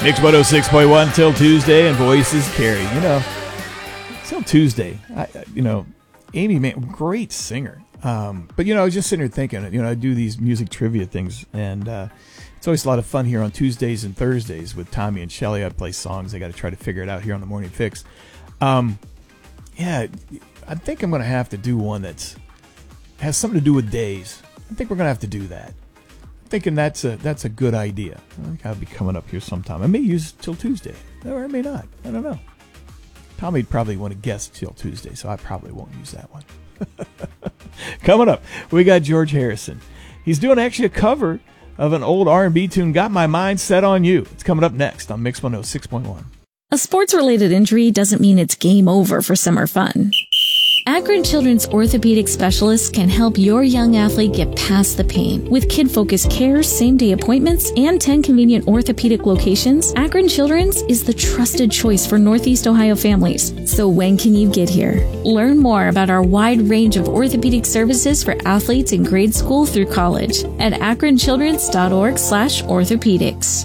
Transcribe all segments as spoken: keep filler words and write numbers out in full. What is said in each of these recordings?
Mix one oh six point one till Tuesday, and Voices carry. You know, till Tuesday. I, you know, Amy, man, great singer. Um, but, you know, I was just sitting here thinking, you know, I do these music trivia things, and uh, it's always a lot of fun here on Tuesdays and Thursdays with Tommy and Shelly. I play songs. I got to try to figure it out here on the Morning Fix. Um, yeah, I think I'm going to have to do one that's has something to do with days. I think we're going to have to do that. Thinking that's a that's a good idea. I think I'll be coming up here sometime. I may use till Tuesday, or I may not. I don't know. Tommy'd probably want to guess till Tuesday, so I probably won't use that one. Coming up, we got George Harrison. He's doing actually a cover of an old R and B tune, "Got My Mind Set on You." It's coming up next on Mix one oh six point one. A sports-related injury doesn't mean it's game over for summer fun. Akron Children's orthopedic specialists can help your young athlete get past the pain. With kid-focused care, same-day appointments, and ten convenient orthopedic locations, Akron Children's is the trusted choice for Northeast Ohio families. So when can you get here? Learn more about our wide range of orthopedic services for athletes in grade school through college at akron childrens dot org slash orthopedics.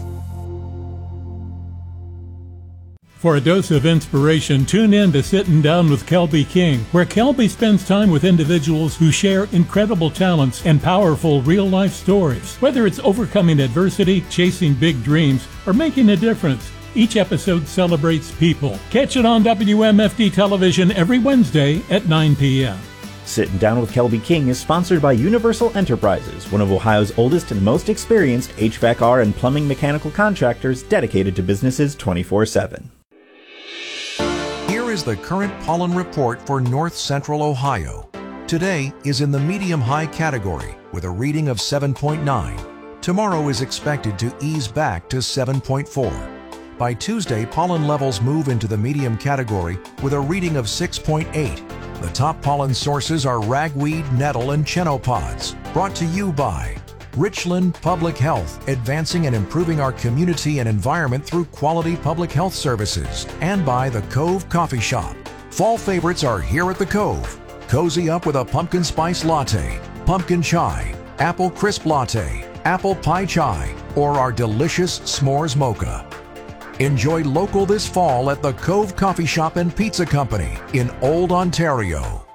For a dose of inspiration, tune in to Sitting Down with Kelby King, where Kelby spends time with individuals who share incredible talents and powerful real-life stories. Whether it's overcoming adversity, chasing big dreams, or making a difference, each episode celebrates people. Catch it on W M F D television every Wednesday at nine p.m. Sitting Down with Kelby King is sponsored by Universal Enterprises, one of Ohio's oldest and most experienced H V A C R and plumbing mechanical contractors dedicated to businesses twenty-four seven. Here is the current pollen report for North Central Ohio. Today is in the medium-high category with a reading of seven point nine. Tomorrow is expected to ease back to seven point four. By Tuesday, pollen levels move into the medium category with a reading of six point eight. The top pollen sources are ragweed, nettle, and chenopod's. Brought to you by Richland Public Health, advancing and improving our community and environment through quality public health services, and by the Cove Coffee Shop. Fall favorites are here at the Cove. Cozy up with a pumpkin spice latte, pumpkin chai, apple crisp latte, apple pie chai, or our delicious s'mores mocha. Enjoy local this fall at the Cove Coffee Shop and Pizza Company in Old Ontario.